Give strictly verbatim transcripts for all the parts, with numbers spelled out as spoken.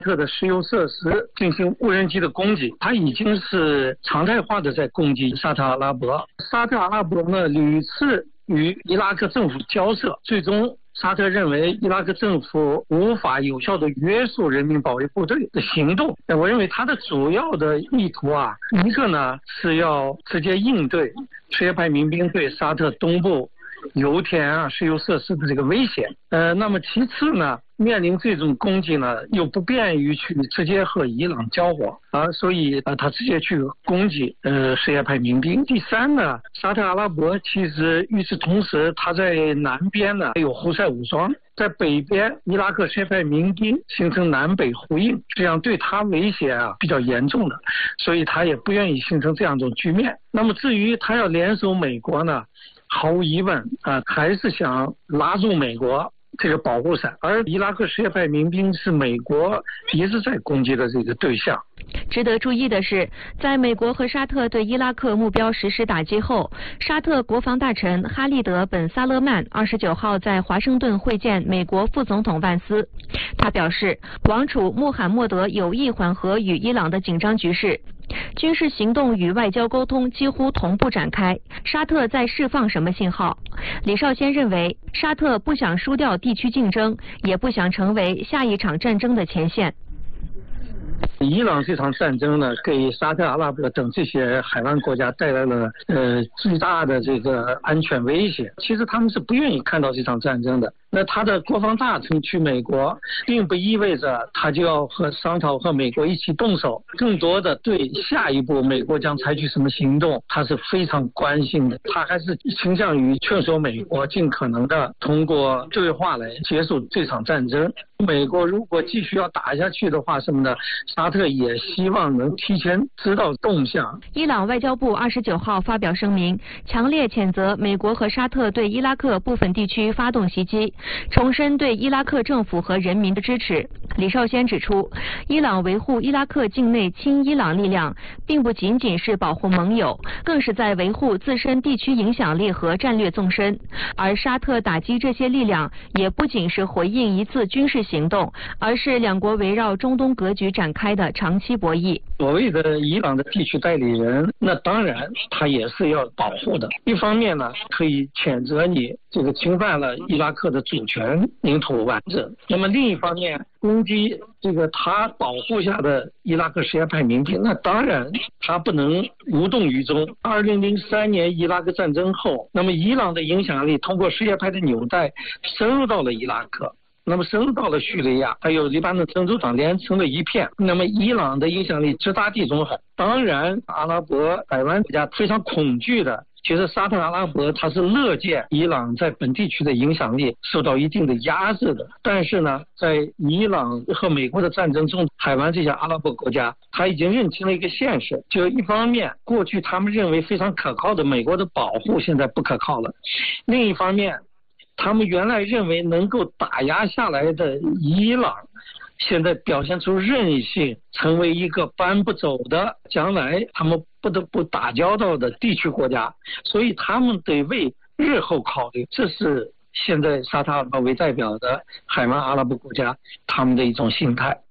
特的石油设施进行无人机的攻击，它已经是常态化的在攻击沙特阿拉伯。沙特阿拉伯呢屡次与伊拉克政府交涉，最终沙特认为伊拉克政府无法有效的约束人民保卫部队的行动。我认为它的主要的意图啊，一个呢是要直接应对什叶派民兵对沙特东部油田啊、石油设施的这个威胁。呃，那么其次呢，面临这种攻击呢，又不便于去直接和伊朗交火啊，所以啊，他直接去攻击呃什叶派民兵。第三呢，沙特阿拉伯其实与此同时，他在南边呢有胡塞武装，在北边伊拉克什叶派民兵形成南北呼应，这样对他威胁啊比较严重的，所以他也不愿意形成这样一种局面。那么至于他要联手美国呢，毫无疑问啊、呃，还是想拉住美国这个保护伞，而伊拉克什叶派民兵是美国一直在攻击的这个对象。 值得注意的是，在美国和沙特对伊拉克目标实施打击后，沙特国防大臣哈利德·本·萨勒曼二十九号在华盛顿会见美国副总统万斯。他表示，王储穆罕默德有意缓和与伊朗的紧张局势，军事行动与外交沟通几乎同步展开。沙特在释放什么信号？李少先认为，沙特不想输掉地区竞争，也不想成为下一场战争的前线。 伊朗这场战争呢，给沙特阿拉伯等这些海湾国家带来了呃巨大的这个安全威胁。其实他们是不愿意看到这场战争的。那他的国防大臣去美国，并不意味着他就要和商讨和美国一起动手，更多的对下一步美国将采取什么行动，他是非常关心的。他还是倾向于劝说美国尽可能的通过对话来结束这场战争。美国如果继续要打下去的话，什么呢？沙特也希望能提前知道动向。 伊朗外交部二十九号发表声明，强烈谴责美国和沙特对伊拉克部分地区发动袭击，重申对伊拉克政府和人民的支持。李少先指出，伊朗维护伊拉克境内亲伊朗力量，并不仅仅是保护盟友，更是在维护自身地区影响力和战略纵深。而沙特打击这些力量，也不仅是回应一次军事行动，而是两国围绕中东格局展开的长期博弈。 所谓的伊朗的地区代理人，那当然他也是要保护的。一方面呢，可以谴责你这个侵犯了伊拉克的主权、领土完整；那么另一方面，攻击这个他保护下的伊拉克什叶派民兵，那当然他不能无动于衷。二零零三年伊拉克战争后，那么伊朗的影响力通过什叶派的纽带深入到了伊拉克。那么深入到了叙利亚，还有黎巴嫩真主党连成了一片。那么伊朗的影响力直达地中海。当然，阿拉伯海湾国家非常恐惧的，其实沙特阿拉伯它是乐见伊朗在本地区的影响力受到一定的压制的。但是呢，在伊朗和美国的战争中，海湾这些阿拉伯国家他已经认清了一个现实，就一方面，过去他们认为非常可靠的美国的保护现在不可靠了；另一方面，他们原来认为能够打压下来的伊朗，现在表现出韧性，成为一个搬不走的，将来他们不得不打交道的地区国家，所以他们得为日后考虑。这是现在沙特阿拉伯为代表的海湾阿拉伯国家他们的一种心态。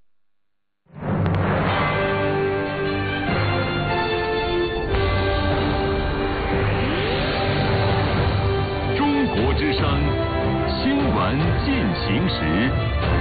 中国之声新闻进行时。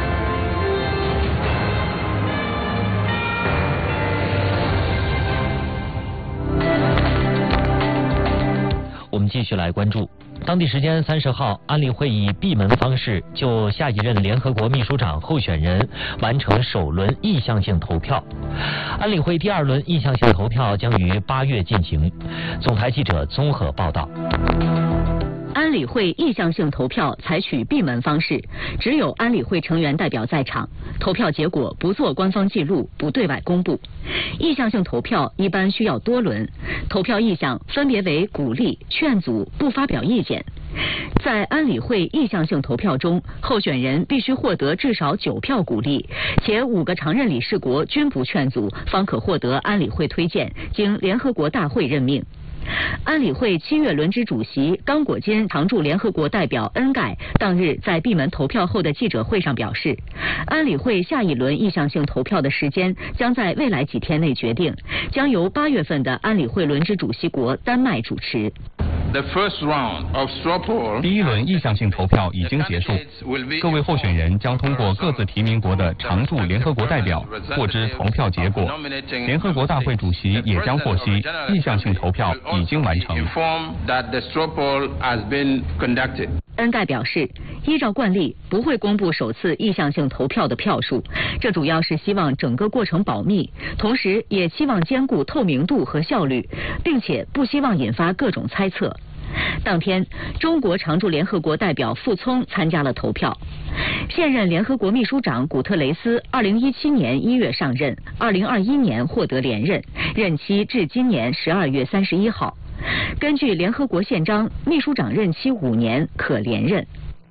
我们继续来关注，当地时间三十号，安理会以闭门方式就下一任联合国秘书长候选人完成首轮意向性投票。安理会第二轮意向性投票将于八月进行。总台记者综合报道。 安理会意向性投票采取闭门方式，只有安理会成员代表在场，投票结果不做官方记录，不对外公布。意向性投票一般需要多轮，投票意向分别为鼓励、劝阻、不发表意见。在安理会意向性投票中，候选人必须获得至少九票鼓励，且五个常任理事国均不劝阻，方可获得安理会推荐，经联合国大会任命。 安理会七月轮值主席刚果坚常驻联合国代表恩盖当日在闭门投票后的记者会上表示，安理会下一轮意向性投票的时间将在未来几天内决定，将由八月份的安理会轮值主席国丹麦主持。 第一轮意向性投票已经结束，各位候选人将通过各自提名国的常驻联合国代表获知投票结果。联合国大会主席也将获悉意向性投票已经完成。 恩盖表示，依照惯例不会公布首次意向性投票的票数，这主要是希望整个过程保密，同时也期望兼顾透明度和效率，并且不希望引发各种猜测。当天，中国常驻联合国代表傅聪参加了投票。现任联合国秘书长古特雷斯二零一七年一月上任，二零二一年获得连任，任期至今年十二月三十一号。根据联合国宪章，秘书长任期五年，可连任。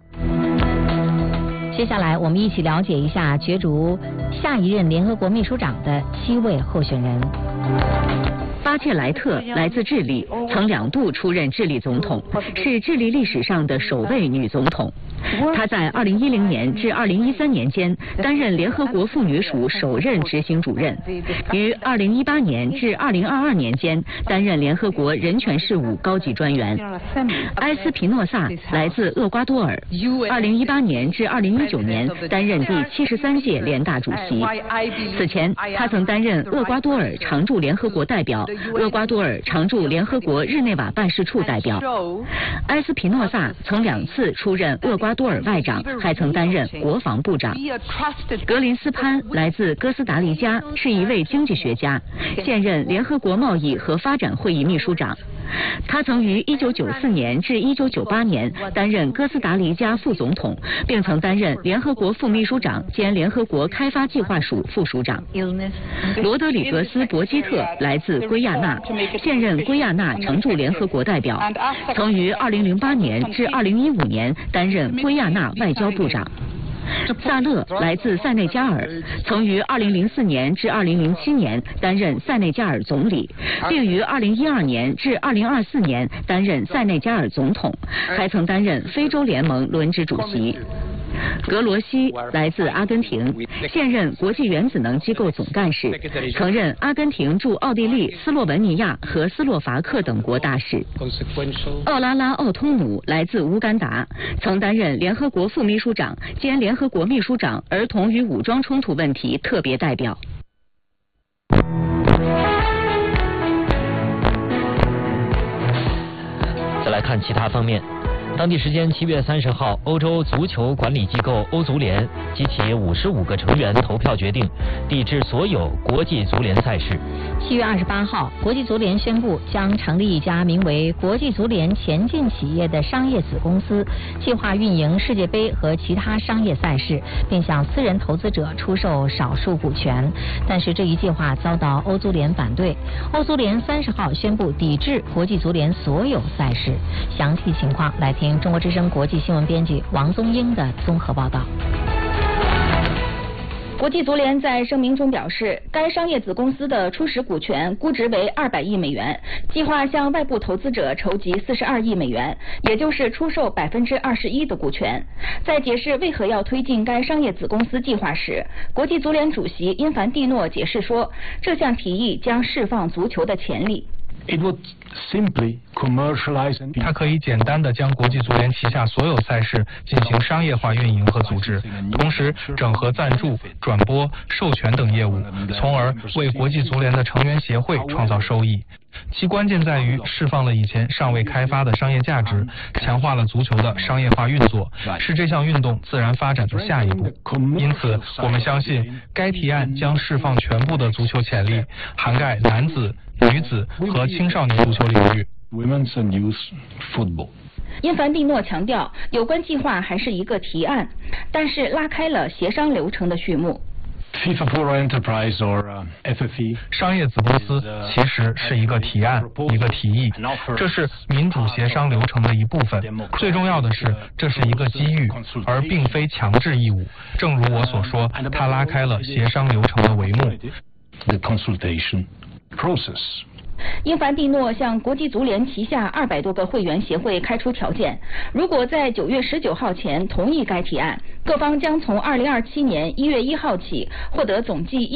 接下来，我们一起了解一下角逐下一任联合国秘书长的七位候选人。 巴切莱特来自智利，曾两度出任智利总统，是智利历史上的首位女总统。她在二零一零年至二零一三年间担任联合国妇女署首任执行主任，于二零一八年至二零二二年间担任联合国人权事务高级专员。埃斯皮诺萨来自厄瓜多尔，二零一八年至二零一九年担任第七十三届联大主席。此前，他曾担任厄瓜多尔常驻联合国代表、厄瓜多尔常驻联合国日内瓦办事处代表。埃斯皮诺萨曾两次出任厄瓜多尔外长，还曾担任国防部长。格林斯潘来自哥斯达黎加，是一位经济学家，现任联合国贸易和发展会议秘书长。他曾于一九九四年至一九九八年担任哥斯达黎加副总统，并曾担任联合国副秘书长兼联合国开发计划署副署长。罗德里格斯·博基特来自圭亚那，现任圭亚那常驻联合国代表，曾于二零零八年至二零一五年担任圭亚那外交部长。萨勒来自塞内加尔，曾于二零零四年至二零零七年担任塞内加尔总理，并于二零一二年至二零二四年担任塞内加尔总统，还曾担任非洲联盟轮值主席。格罗西来自阿根廷，现任国际原子能机构总干事，曾任阿根廷驻奥地利、斯洛文尼亚和斯洛伐克等国大使。奥拉拉·奥通姆来自乌干达，曾担任联合国副秘书长兼联合国秘书长儿童与武装冲突问题特别代表。 再来看其他方面。当地时间七月三十号，欧洲足球管理机构欧足联及其五十五个成员投票决定抵制所有国际足联赛事。 七月二十八号，国际足联宣布将成立一家名为国际足联前进企业的商业子公司，计划运营世界杯和其他商业赛事，并向私人投资者出售少数股权。但是这一计划遭到欧足联反对。欧足联三十号宣布抵制国际足联所有赛事。详细情况来听中国之声国际新闻编辑王宗英的综合报道。 国际足联在声明中表示，该商业子公司的初始股权估值为二百亿美元，计划向外部投资者筹集四十二亿美元，也就是出售百分之二十一的股权。在解释为何要推进该商业子公司计划时，国际足联主席因凡蒂诺解释说，这项提议将释放足球的潜力。 It would simply commercialize and 它可以简单地将国际足联旗下所有赛事进行商业化运营和组织，同时整合赞助、转播、授权等业务，从而为国际足联的成员协会创造收益。其关键在于释放了以前尚未开发的商业价值，强化了足球的商业化运作，是这项运动自然发展的下一步。因此，我们相信该提案将释放全部的足球潜力，涵盖男子、女子和青少年足球领域。 women's and youth football. 因凡蒂诺强调，有关计划还是一个提案，但是拉开了协商流程的序幕。 FIFA for Enterprise or F F E 商业子公司其实是一个提案，一个提议，这是民主协商流程的一部分。最重要的是，这是一个机遇，而并非强制义务。正如我所说，它拉开了协商流程的帷幕。 The consultation process. 英凡蒂诺向国际足联旗下二百多个会员协会开出条件，如果在九月十九号前同意该提案，各方将从二零二七年一月一号起获得总计一